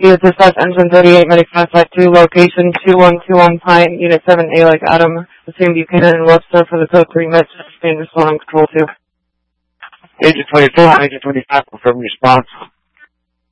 Kilo Dispatch, Engine 38, Medic 552, location 2121 Pine, Unit 7A, like Adam, between Buchanan and Webster for the code 3 Mitch, sustained response on Control 2. Agent 24, Agent 25, confirm response.